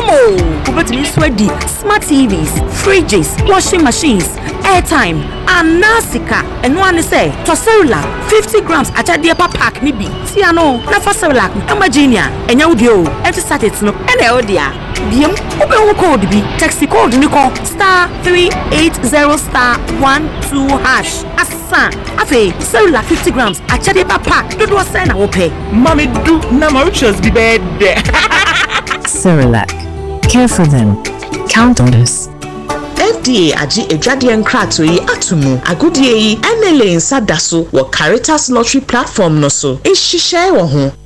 Momo. Ubetumi swedi smart TVs, fridges, washing machines, airtime, and Nasika. And one say to Cerelac 50 grams achade pa pack ni bi. Ti ano na for Cerelac Amagenia enya udio. Every Saturday no ene odia. Biem ube wo code bi. Text code ni ko *380*12#. Asa afe Cerelac 50 grams achade pa pack. Do say na wo pay. Mommy do na Mauritius be bad. Cerelac. Care for them. Count on us. FDA aji ejwade nkrato yi atumu agudie yi MLA nsa daso wo Caritas Lottery platform no so ehihye wo ho